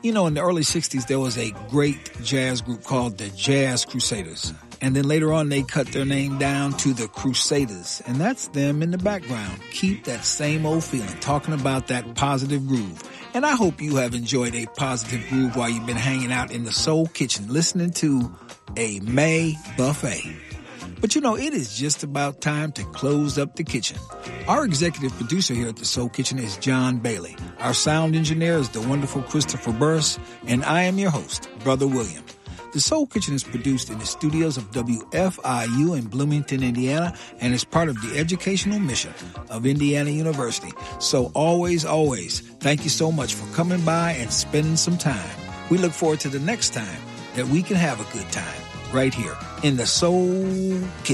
You know, in the early 60s, there was a great jazz group called the Jazz Crusaders. And then later on, they cut their name down to the Crusaders. And that's them in the background. Keep that same old feeling, talking about that positive groove. And I hope you have enjoyed a positive groove while you've been hanging out in the Soul Kitchen, listening to a May Buffet. But you know, it is just about time to close up the kitchen. Our executive producer here at the Soul Kitchen is John Bailey. Our sound engineer is the wonderful Christopher Burris, and I am your host, Brother William. The Soul Kitchen is produced in the studios of WFIU in Bloomington, Indiana, and is part of the educational mission of Indiana University. So always, thank you so much for coming by and spending some time. We look forward to the next time that we can have a good time right here in the Soul Kitchen.